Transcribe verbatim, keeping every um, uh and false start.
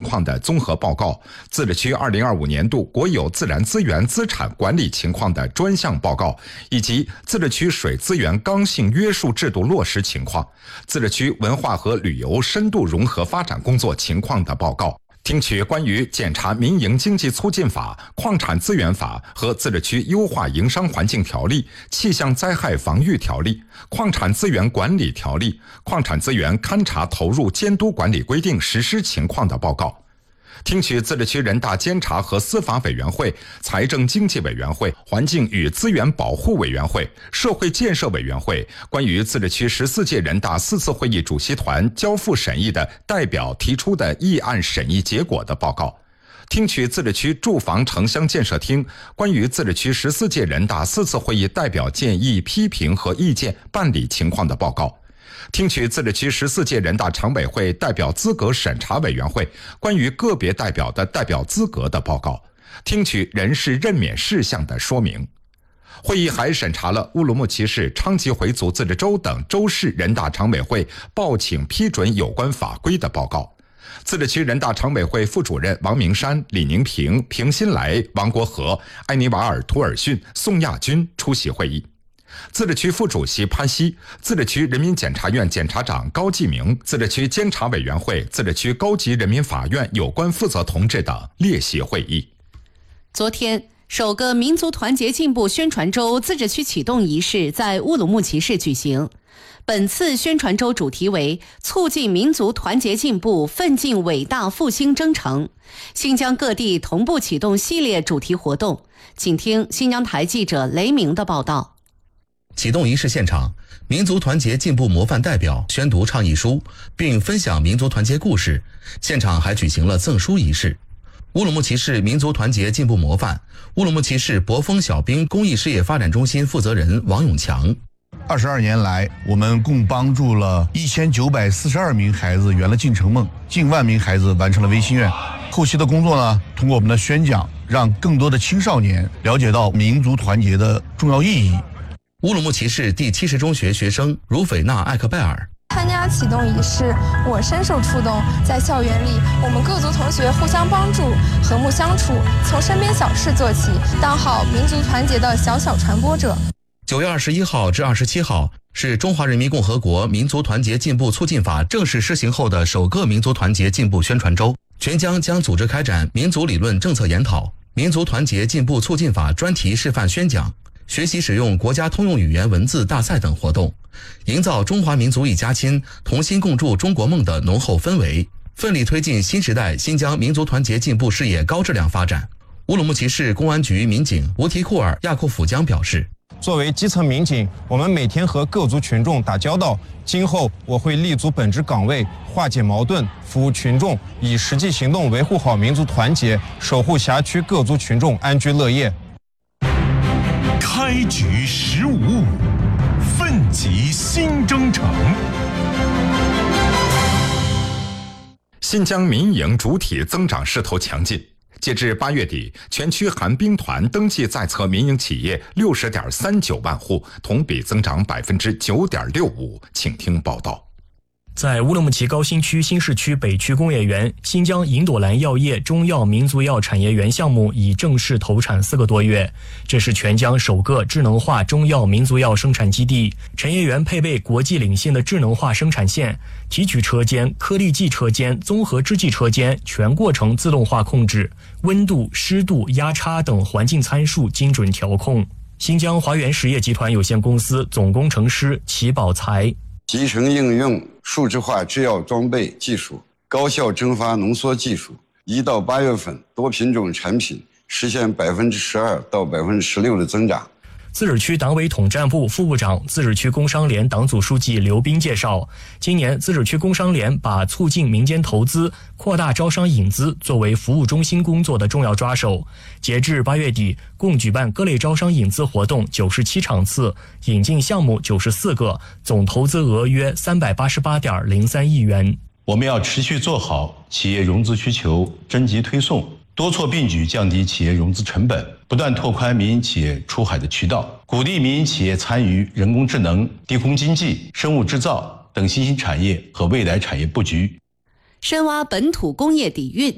况的综合报告、自治区二零二五年度国有自然资源资产管理情况的专项报告，以及自治区水资源刚性约束制度落实情况、自治区文化和旅游深度融合发展工作情况的报告。听取关于检查民营经济促进法、矿产资源法和自治区优化营商环境条例、气象灾害防御条例、矿产资源管理条例、矿产资源勘查投入监督管理规定实施情况的报告。听取自治区人大监察和司法委员会、财政经济委员会、环境与资源保护委员会、社会建设委员会关于自治区十四届人大四次会议主席团交付审议的代表提出的议案审议结果的报告。听取自治区住房城乡建设厅关于自治区十四届人大四次会议代表建议、批评和意见办理情况的报告。听取自治区十四届人大常委会代表资格审查委员会关于个别代表的代表资格的报告，听取人事任免事项的说明。会议还审查了乌鲁木齐市昌吉回族自治州等州市人大常委会报请批准有关法规的报告。自治区人大常委会副主任王明山、李宁平、平新来、王国和、埃尼瓦尔·图尔逊、宋亚军出席会议。自治区副主席潘希、自治区人民检察院检察长高继明、自治区监察委员会、自治区高级人民法院有关负责同志等列席会议。 昨天，首个民族团结进步宣传周自治区启动仪式在乌鲁木齐市举行。本次宣传周主题为促进民族团结进步，奋进伟大复兴征程。新疆各地同步启动系列主题活动。请听新疆台记者雷鸣的报道。 启动仪式现场，民族团结进步模范代表宣读倡议书，并分享民族团结故事。现场还举行了赠书仪式。乌鲁木齐市民族团结进步模范、乌鲁木齐市博丰小兵公益事业发展中心负责人王永强。 二十二年来，我们共帮助了一千九百四十二名孩子圆了进城梦，近万名孩子完成了微心愿。后期的工作呢，通过我们的宣讲，让更多的青少年了解到民族团结的重要意义。 乌鲁木齐市第七十中学学生茹斐纳·艾克拜尔参加启动仪式，我深受触动。在校园里，我们各族同学互相帮助，和睦相处，从身边小事做起，当好民族团结的小小传播者。 九月二十一号至二十七号是中华人民共和国民族团结进步促进法正式施行后的首个民族团结进步宣传周。全疆将组织开展民族理论政策研讨、民族团结进步促进法专题示范宣讲、学习使用国家通用语言文字大赛等活动，营造中华民族一家亲、同心共筑中国梦的浓厚氛围，奋力推进新时代新疆民族团结进步事业高质量发展。乌鲁木齐市公安局民警吴提库尔亚库甫江表示， 作为基层民警，我们每天和各族群众打交道，今后我会立足本职岗位，化解矛盾，服务群众，以实际行动维护好民族团结，守护辖区各族群众安居乐业。 开局十五五，奋起新征程。 新疆民营主体增长势头强劲。截至八月底，全区含兵团登记在册民营企业六十点三九万户，同比增长百分之九点六五。请听报道。 在乌鲁木齐高新区新市区北区工业园，新疆银朵兰药业中药民族药产业园项目已正式投产四个多月。这是全疆首个智能化中药民族药生产基地，产业园配备国际领先的智能化生产线，提取车间、颗粒剂车间、综合制剂车间全过程自动化控制，温度、湿度、压差等环境参数精准调控。新疆华源实业集团有限公司总工程师齐宝才， 集成应用数字化制药装备技术、高效蒸发浓缩技术，一到八月份多品种产品实现百分之十二到百分之十六的增长。 自治区党委统战部副部长、自治区工商联党组书记刘斌介绍，今年自治区工商联把促进民间投资、扩大招商引资作为服务中心工作的重要抓手。截至八月底，共举办各类招商引资活动九十七场次，引进项目九十四个，总投资额约三百八十八点零三亿元。 我们要持续做好企业融资需求征集推送，多措并举降低企业融资成本，不断拓宽民营企业出海的渠道，鼓励民营企业参与人工智能、低空经济、生物制造等新兴产业和未来产业布局， 深挖本土工业底蕴。